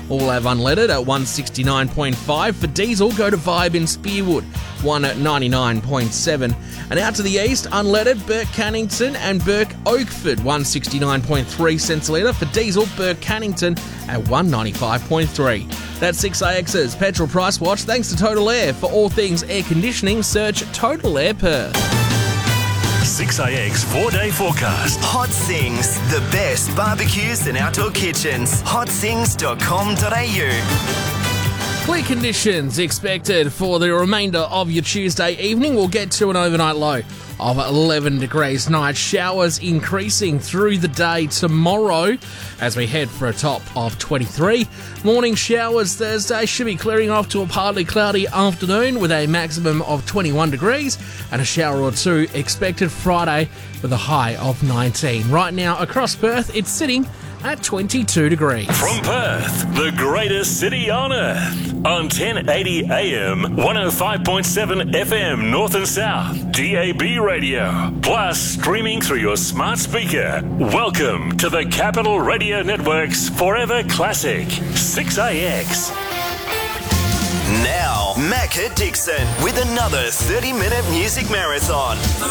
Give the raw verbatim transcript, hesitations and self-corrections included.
All have unleaded at one sixty-nine point five. For diesel, go to Vibe in Spearwood, one at ninety-nine point seven. And out to the east, unleaded, Burke Cannington and Burke Oakford, one sixty-nine point three cents a litre. For diesel, Burke Cannington at one ninety-five point three. That's six A X's Petrol Price Watch, thanks to Total Air. For all things air conditioning, search Total Air Perth. six A X four-day forecast. Hot Sings, the best barbecues and outdoor kitchens. hot sings dot com dot a u. Clear conditions expected for the remainder of your Tuesday evening. We'll get to an overnight low of eleven degrees. Night showers increasing through the day tomorrow as we head for a top of twenty-three. Morning showers Thursday should be clearing off to a partly cloudy afternoon with a maximum of twenty-one degrees, and a shower or two expected Friday with a high of nineteen. Right now across Perth, it's sitting at twenty-two degrees. From Perth, the greatest city on earth, on ten eighty A M, one oh five point seven F M North and South, D A B radio, plus streaming through your smart speaker. Welcome to the Capital Radio Network's Forever Classic, six A X. Now, Macca Dixon with another thirty-minute music marathon.